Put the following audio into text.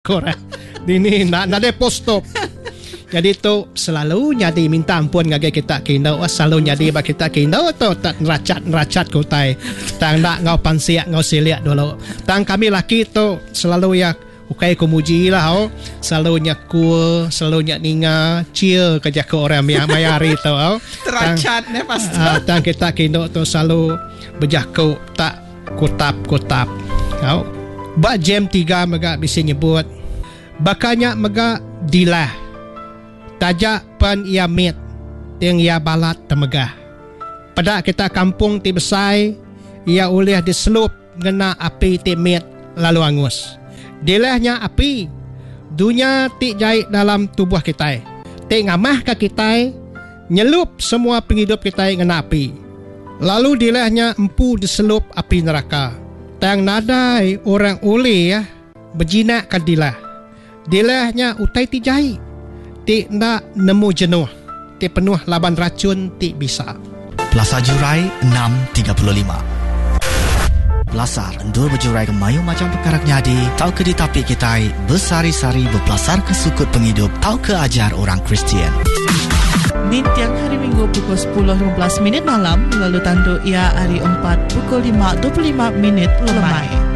Korang Dini nak posto. Jadi tu selalu nyadi minta ampun ngagai kita kinau. Selalu nyadi bak kita kinau tu tak neracat kutai. Tang nak ngau pansiak ngau siliak dulu. Tang kami laki tu selalu ya ukai kumuji lah. Selalu nyakul, selalu nyak ninga, cia kerja ke orang mayari tu. Teracat ne pasti. Tang kita kinau tu selalu berjaku tak kutap. Bak jam 3 mega bisa nyebut. Bakanya mega dilah. Tajak pan ia mit yang ia balat temegah. Pada kita kampung ti besai, ia ulih diselup ngena api ti mit lalu angus. Dilahnya api, dunia ti jahit dalam tubuh kita. Ti ngamah ke kita, nyelup semua penghidup kita ngena api. Lalu dilahnya empu diselup api neraka. Tang nadai orang ulih ya, berjinak ke dilah. Dilahnya utai ti jahit. Ti nak nemu jenuh. Ti penuh laban racun ti bisa. Plaza Jurai 6.35. Belasar endur berjurai ke mayu macam perkara nyadi. Tau ke di tapi kita bersari-sari berpelasar ke sukut penghidup. Tau ke ajar orang Kristian. Ni tiang hari Minggu pukul 10.15 malam. Lalu tandu ia hari 4 pukul 5.25 lemai.